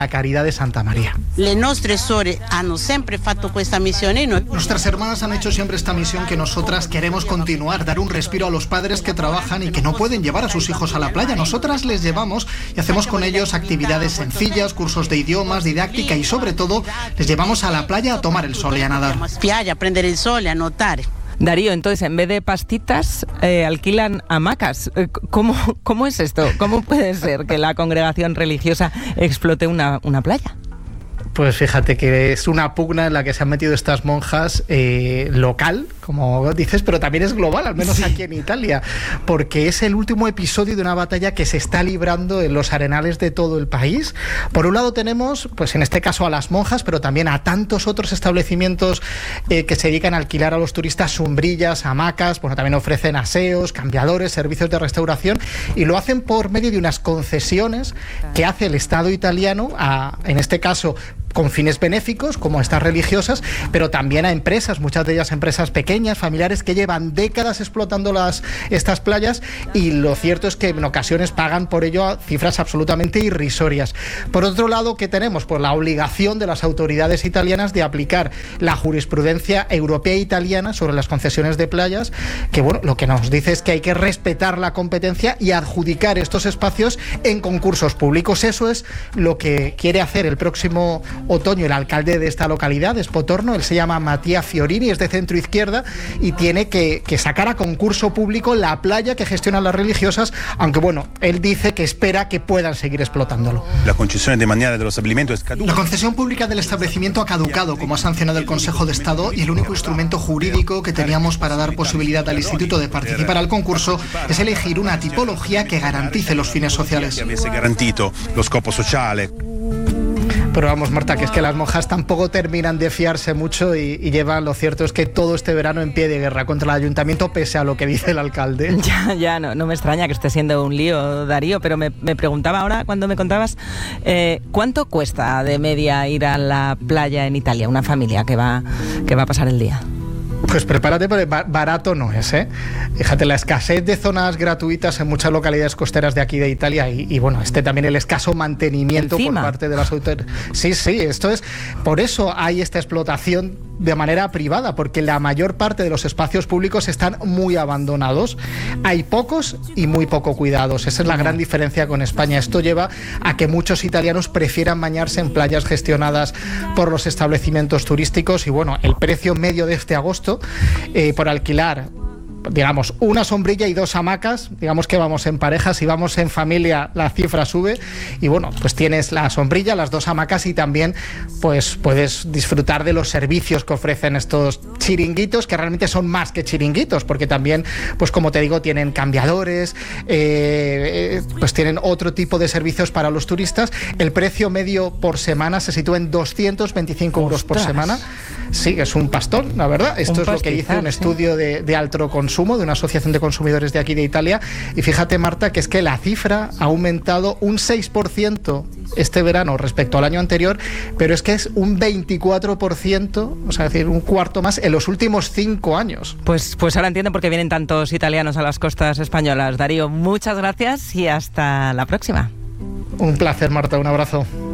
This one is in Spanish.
la Caridad de Santa María. Le nostre sorelle hanno sempre fatto questa missione. Nuestras hermanas han hecho siempre esta misión que nosotras queremos continuar, dar un respiro a los padres que trabajan y que no pueden llevar a sus hijos a la playa. Nosotras les llevamos y hacemos con ellos actividades sencillas, cursos de idiomas, didáctica y sobre todo les llevamos a la playa a tomar el sol y a nadar. A prendere il sole, a nuotare. Darío, entonces, en vez de pastitas, alquilan hamacas. ¿Cómo es esto? ¿Cómo puede ser que la congregación religiosa explote una playa? Pues fíjate que es una pugna en la que se han metido estas monjas local, como dices, pero también es global, al menos aquí en Italia, porque es el último episodio de una batalla que se está librando en los arenales de todo el país. Por un lado tenemos, pues en este caso a las monjas, pero también a tantos otros establecimientos que se dedican a alquilar a los turistas sombrillas, hamacas, bueno, también ofrecen aseos, cambiadores, servicios de restauración, y lo hacen por medio de unas concesiones que hace el Estado italiano, en este caso con fines benéficos, como estas religiosas, pero también a empresas, muchas de ellas empresas pequeñas, familiares, que llevan décadas explotando estas playas, y lo cierto es que en ocasiones pagan por ello cifras absolutamente irrisorias. Por otro lado, ¿qué tenemos? Pues la obligación de las autoridades italianas de aplicar la jurisprudencia europea e italiana sobre las concesiones de playas, que bueno, lo que nos dice es que hay que respetar la competencia y adjudicar estos espacios en concursos públicos. Eso es lo que quiere hacer el próximo otoño el alcalde de esta localidad, de Spotorno. Él se llama Mattia Fiorini, es de centro izquierda y tiene que sacar a concurso público la playa que gestionan las religiosas, aunque bueno, él dice que espera que puedan seguir explotándolo. La concesión demanial del establecimiento es caduca. La concesión pública del establecimiento ha caducado, como ha sancionado el Consejo de Estado, y el único instrumento jurídico que teníamos para dar posibilidad al instituto de participar al concurso es elegir una tipología que garantice los fines sociales. Que hubiese garantito lo scopo sociale. Pero vamos, Marta, que es que las monjas tampoco terminan de fiarse mucho y llevan, lo cierto es que todo este verano en pie de guerra contra el ayuntamiento, pese a lo que dice el alcalde. Ya, no me extraña que esté siendo un lío, Darío, pero me preguntaba ahora, cuando me contabas, ¿cuánto cuesta de media ir a la playa en Italia, una familia que va a pasar el día? Pues prepárate, porque barato no es, ¿eh? Fíjate, la escasez de zonas gratuitas en muchas localidades costeras de aquí de Italia y bueno, también el escaso mantenimiento por parte de las autoridades. Sí, esto es... Por eso hay esta explotación de manera privada, porque la mayor parte de los espacios públicos están muy abandonados. Hay pocos y muy poco cuidados. Esa es la gran diferencia con España. Esto lleva a que muchos italianos prefieran bañarse en playas gestionadas por los establecimientos turísticos y bueno, el precio medio de este agosto por alquilar, digamos, una sombrilla y 2 hamacas, digamos que vamos en pareja, si vamos en familia la cifra sube y bueno, pues tienes la sombrilla, las 2 hamacas y también pues puedes disfrutar de los servicios que ofrecen estos chiringuitos, que realmente son más que chiringuitos, porque también, pues como te digo, tienen cambiadores, pues tienen otro tipo de servicios para los turistas. El precio medio por semana se sitúa en 225 euros por semana. Sí, es un pastón, la verdad. Esto es lo que dice un estudio de alto consumo de una asociación de consumidores de aquí de Italia. Y fíjate, Marta, que es que la cifra ha aumentado un 6% este verano respecto al año anterior, pero es que es un 24%, o sea, es decir, un cuarto más en los últimos 5 años. Pues ahora entiendo por qué vienen tantos italianos a las costas españolas. Darío, muchas gracias y hasta la próxima. Un placer, Marta, un abrazo.